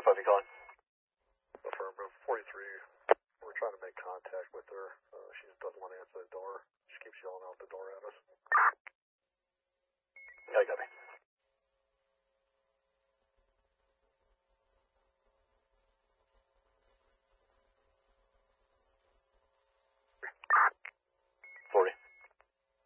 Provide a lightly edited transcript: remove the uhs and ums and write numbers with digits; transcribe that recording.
5 you calling? Affirmative. 43. We're trying to make contact with her. She just doesn't want to answer the door. She keeps yelling out the door at us. Yeah, I got me.